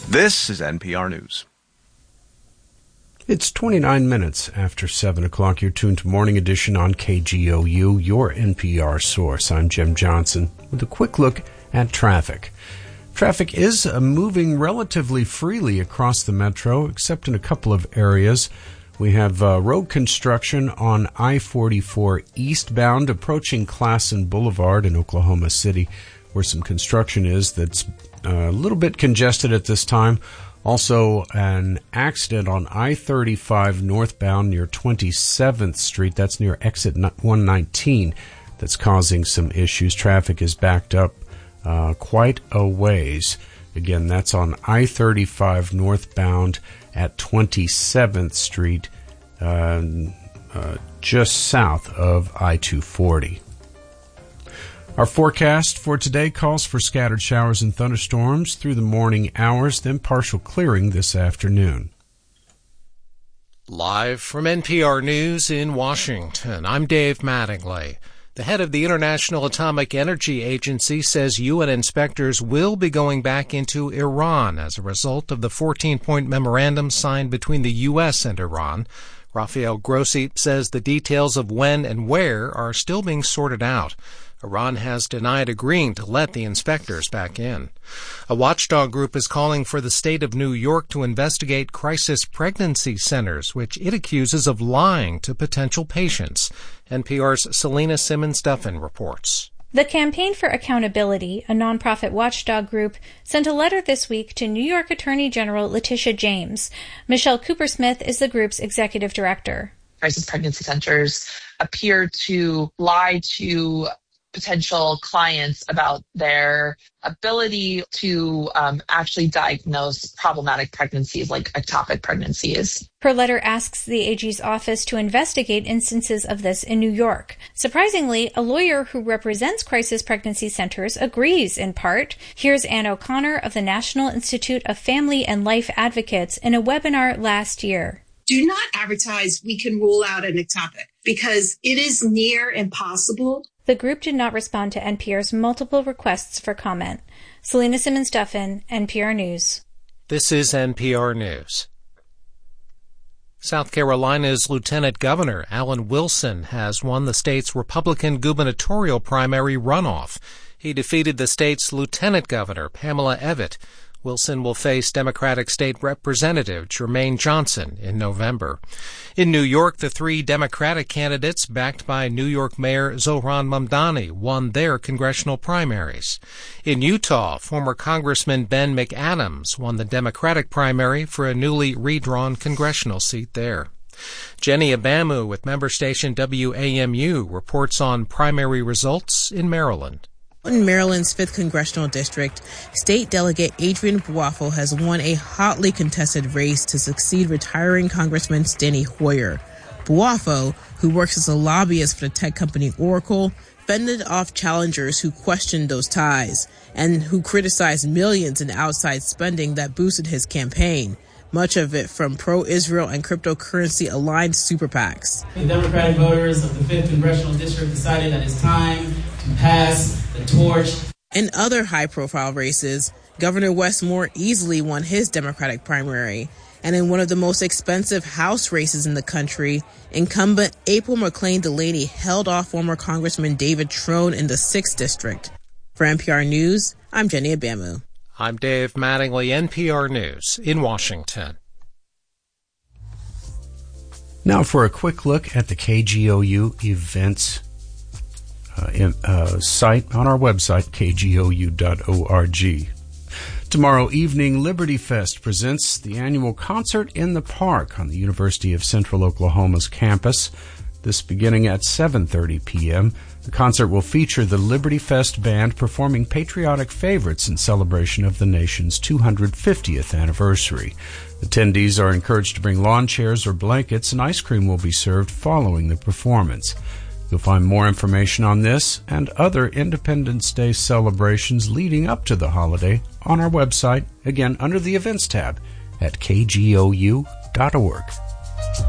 This is NPR News. It's 29 minutes after 7 o'clock. You're tuned to Morning Edition on KGOU, your NPR source. I'm Jim Johnson with a quick look at traffic. Traffic is moving relatively freely across the metro, except in a couple of areas. We have road construction on I-44 eastbound approaching Classen Boulevard in Oklahoma City, where some construction is that's a little bit congested at this time. Also, an accident on I-35 northbound near 27th Street. That's near exit 119. That's causing some issues. Traffic is backed up quite a ways. Again, that's on I-35 northbound at 27th Street, just south of I-240. Our forecast for today calls for scattered showers and thunderstorms through the morning hours, then partial clearing this afternoon. Live from NPR News in Washington, I'm Dave Mattingly. The head of the International Atomic Energy Agency says UN inspectors will be going back into Iran as a result of the 14-point memorandum signed between the U.S. and Iran. Rafael Grossi says the details of when and where are still being sorted out. Iran has denied agreeing to let the inspectors back in. A watchdog group is calling for the state of New York to investigate crisis pregnancy centers, which it accuses of lying to potential patients. NPR's Selena Simmons-Duffin reports. The Campaign for Accountability, a nonprofit watchdog group, sent a letter this week to New York Attorney General Letitia James. Michelle Coopersmith is the group's executive director. Crisis pregnancy centers appear to lie to potential clients about their ability to actually diagnose problematic pregnancies like ectopic pregnancies. Her letter asks the AG's office to investigate instances of this in New York. Surprisingly, a lawyer who represents crisis pregnancy centers agrees in part. Here's Ann O'Connor of the National Institute of Family and Life Advocates in a webinar last year. Do not advertise we can rule out an ectopic because it is near impossible. The group did not respond to NPR's multiple requests for comment. Selena Simmons-Duffin, NPR News. This is NPR News. South Carolina's Lieutenant Governor Alan Wilson has won the state's Republican gubernatorial primary runoff. He defeated the state's Lieutenant Governor, Pamela Evette. Wilson will face Democratic State Representative Jermaine Johnson in November. In New York, the three Democratic candidates backed by New York Mayor Zohran Mamdani won their congressional primaries. In Utah, former Congressman Ben McAdams won the Democratic primary for a newly redrawn congressional seat there. Jenny Abamu with member station WAMU reports on primary results in Maryland. In Maryland's 5th Congressional District, State Delegate Adrian Buafo has won a hotly contested race to succeed retiring Congressman Steny Hoyer. Buafo, who works as a lobbyist for the tech company Oracle, fended off challengers who questioned those ties and who criticized millions in outside spending that boosted his campaign, much of it from pro-Israel and cryptocurrency-aligned super PACs. The Democratic voters of the 5th Congressional District decided that it's time to pass the torch. In other high-profile races, Governor Wes Moore easily won his Democratic primary. And in one of the most expensive House races in the country, incumbent April McClain Delaney held off former Congressman David Trone in the 6th District. For NPR News, I'm Jenny Abamu. I'm Dave Mattingly, NPR News in Washington. Now for a quick look at the KGOU events site on our website, kgou.org. Tomorrow evening, Liberty Fest presents the annual Concert in the Park on the University of Central Oklahoma's campus. This beginning at 7:30 p.m. The concert will feature the Liberty Fest Band performing patriotic favorites in celebration of the nation's 250th anniversary. Attendees are encouraged to bring lawn chairs or blankets, and ice cream will be served following the performance. You'll find more information on this and other Independence Day celebrations leading up to the holiday on our website, again under the Events tab at kgou.org.